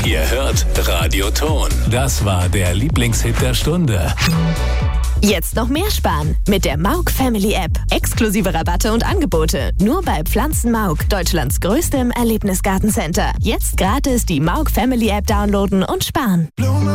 Ihr hört Radio Ton. Das war der Lieblingshit der Stunde. Jetzt noch mehr sparen mit der Mauk Family App. Exklusive Rabatte und Angebote. Nur bei Pflanzen Mauk, Deutschlands größtem Erlebnisgartencenter. Jetzt gratis die Mauk Family App downloaden und sparen.